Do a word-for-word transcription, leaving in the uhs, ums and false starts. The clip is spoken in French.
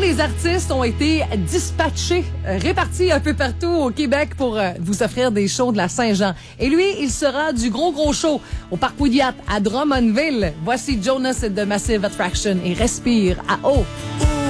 les artistes ont été dispatchés, euh, répartis un peu partout au Québec pour euh, vous offrir des shows de la Saint-Jean. Et lui, il sera du gros gros show au Parc Pouliat à Drummondville. Voici Jonas de Massive Attraction et Respire à eau.